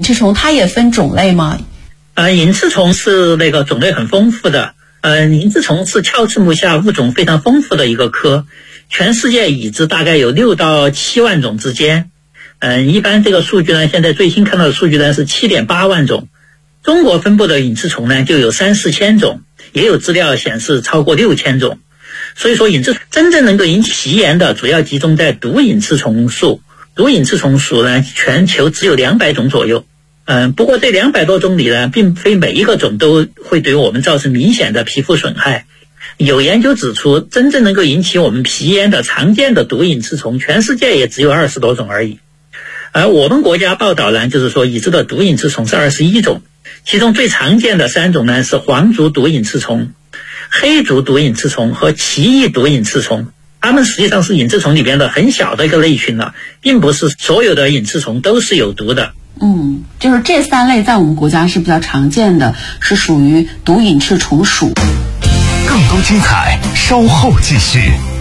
翅虫它也分种类吗？ 隐翅虫是那个种类很丰富的。隐翅虫是鞘翅目下物种非常丰富的一个科，全世界已知大概有6到7万种之间。一般这个数据呢，现在最新看到的数据呢是7.8万种。中国分布的隐翅虫呢就有3、4千种，也有资料显示超过6000种。所以说隐翅真正能够引起皮炎的主要集中在毒隐翅虫属。毒隐翅虫属呢全球只有200种左右。不过这200多种里呢，并非每一个种都会对我们造成明显的皮肤损害。有研究指出，真正能够引起我们皮炎的常见的毒隐翅虫，全世界也只有20多种而已。而我们国家报道呢，就是说已知的毒隐翅虫是21种，其中最常见的3种呢是黄足毒隐翅虫、黑足毒隐翅虫和奇异毒隐翅虫。它们实际上是隐翅虫里边的很小的一个类群了，并不是所有的隐翅虫都是有毒的。 就是这3类在我们国家是比较常见的，是属于毒隐翅虫属。 更多精彩稍后继续。